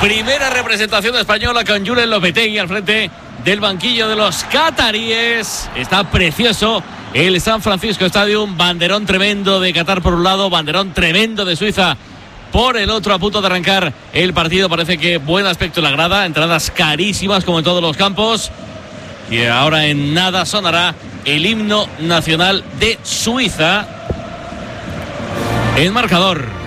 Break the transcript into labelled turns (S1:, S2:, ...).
S1: Primera representación española con Julen Lopetegui al frente del banquillo de los cataríes. Está precioso el San Francisco Stadium. Banderón tremendo de Qatar por un lado, banderón tremendo de Suiza por el otro, a punto de arrancar el partido. Parece que buen aspecto en la grada, entradas carísimas como en todos los campos. Y ahora en nada sonará el himno nacional de Suiza. El marcador: